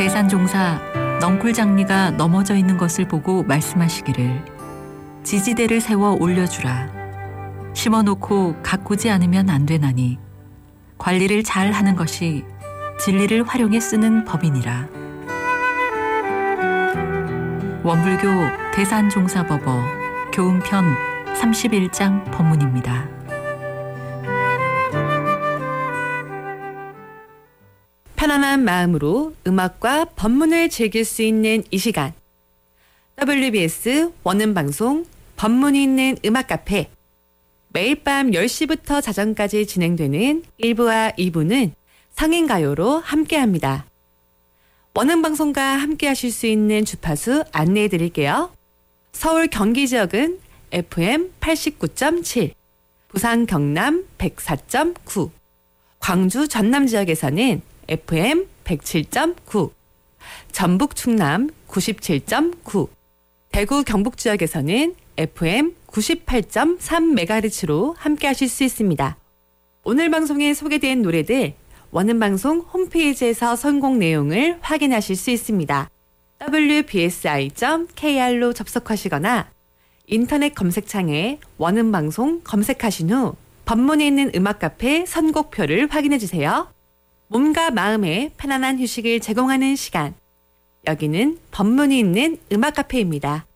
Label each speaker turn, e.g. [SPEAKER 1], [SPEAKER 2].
[SPEAKER 1] 대산종사 넝쿨장리가 넘어져 있는 것을 보고 말씀하시기를 지지대를 세워 올려주라. 심어놓고 가꾸지 않으면 안 되나니 관리를 잘 하는 것이 진리를 활용해 쓰는 법이니라. 원불교 대산종사법어 교훈편 31장 법문입니다.
[SPEAKER 2] 편안한 마음으로 음악과 법문을 즐길 수 있는 이 시간. WBS 원음방송 법문이 있는 음악 카페. 매일 밤 10시부터 자정까지 진행되는 1부와 2부는 성인가요로 함께합니다. 원음방송과 함께하실 수 있는 주파수 안내해 드릴게요. 서울 경기 지역은 FM 89.7, 부산 경남 104.9, 광주 전남 지역에서는 FM 107.9, 전북 충남 97.9, 대구 경북 지역에서는 FM 98.3MHz로 함께하실 수 있습니다. 오늘 방송에 소개된 노래들 원음방송 홈페이지에서 선곡 내용을 확인하실 수 있습니다. wbsi.kr로 접속하시거나 인터넷 검색창에 원음방송 검색하신 후 법문에 있는 음악 카페 선곡표를 확인해 주세요. 몸과 마음에 편안한 휴식을 제공하는 시간. 여기는 법문이 있는 음악 카페입니다.